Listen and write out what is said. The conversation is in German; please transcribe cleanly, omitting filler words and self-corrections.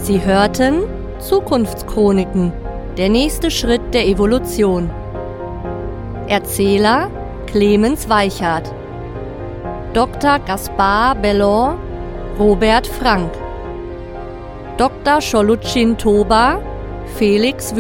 Sie hörten Zukunftschroniken, der nächste Schritt der Evolution. Erzähler Clemens Weichert, Dr. Gaspar Bellon, Robert Frank, Dr. Choluchin Toba, Felix